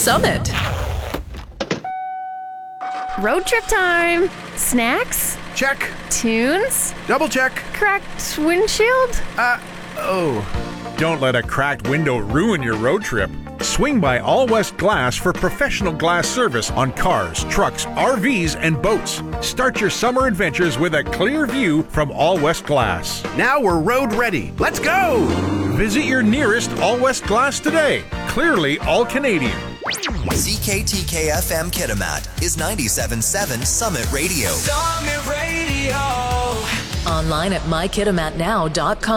Summit. Road trip time. Snacks? Check. Tunes? Double check. Cracked windshield? Don't let a cracked window ruin your road trip. Swing by All West Glass for professional glass service on cars, trucks, RVs, and boats. Start your summer adventures with a clear view from All West Glass. Now we're road ready. Let's go! Visit your nearest All West Glass today. Clearly all Canadian. CKTK-FM Kitimat is 97.7 Summit Radio. Summit Radio. Online at mykitimatnow.com.